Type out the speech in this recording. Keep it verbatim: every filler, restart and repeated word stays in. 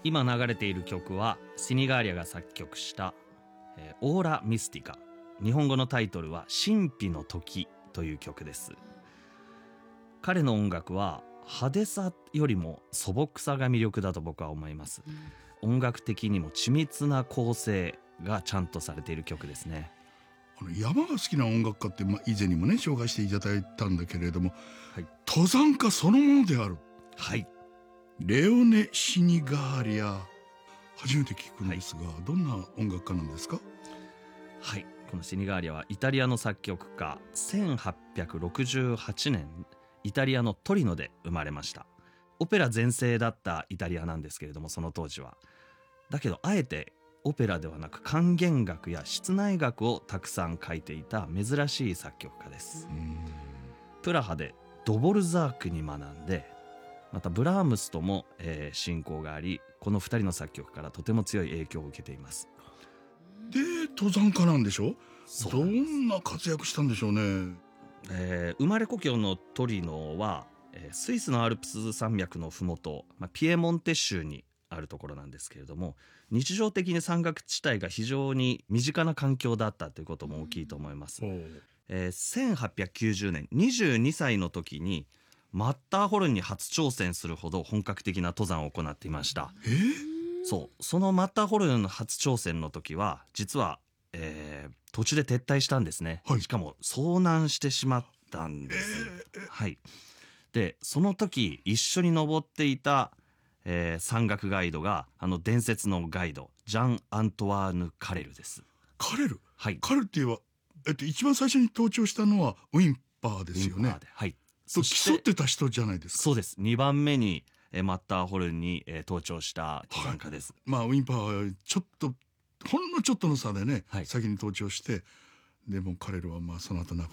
今流れている曲はシニガーリアが作曲した、えー、オーラミスティカ。日本語のタイトルは神秘の時という曲です。彼の音楽は派手さよりも素朴さが魅力だと僕は思います、うん、音楽的にも緻密な構成がちゃんとされている曲ですね。 あの山が好きな音楽家って、まあ、以前にもね紹介していただいたんだけれども、 はい、 登山家そのものである、 はい、 レオネ・シニガーリア、初めて聞くんですが、はい、どんな音楽家なんですか？ はい、このシニガーリアはイタリアの作曲家。せんはっぴゃくろくじゅうはちねんイタリアのトリノで生まれました。オペラ全盛だったイタリアなんですけれども、その当時はだけどあえてオペラではなく管弦楽や室内楽をたくさん書いていた珍しい作曲家です。プラハでドボルザークに学んで、またブラームスとも、えー、親交があり、このふたりの作曲からとても強い影響を受けています。 で登山家なんでしょ？ そうなんです。 どんな活躍したんでしょうね。 えー、生まれ故郷のトリノは、えー、スイスのアルプス山脈のふもと、まあ、ピエモンテ州にあるところなんですけれども、日常的に山岳地帯が非常に身近な環境だったということも大きいと思います、えー、せんはっぴゃくきゅうじゅうねんにじゅうにさいの時にマッターホルンに初挑戦するほど本格的な登山を行っていました。 えー、 そうそのマッターホルンの初挑戦の時は実は、えー、途中で撤退したんですね、はい、しかも遭難してしまったんです、えーはい、でその時一緒に登っていた、えー、山岳ガイドがあの伝説のガイドジャン・アントワーヌ・カレルです。 カレル、 はい、 カレルって言えば、えっと、一番最初に登頂したのはウィンパーですよね。ウィンパーで、はい、と競ってた人じゃないですか。 そうです。にばんめにえマッターホルンに、えー、登頂した登山家です、 はい、まあウィンパーはちょっとほんのちょっとの差でね、はい、先に登頂して、でも彼らはまあその後亡く